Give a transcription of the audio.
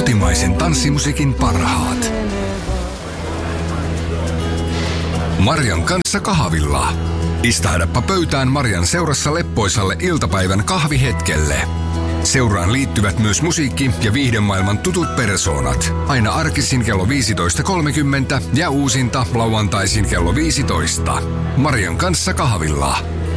Kotimaisen tanssimusiikin parhaat. Marian kanssa kahvilla. Istahdappa pöytään Marian seurassa leppoisalle iltapäivän kahvihetkelle. Seuraan liittyvät myös musiikki- ja viihdemaailman tutut persoonat. Aina arkisin kello 15.30 ja uusinta lauantaisin kello 15. Marian kanssa kahvilla.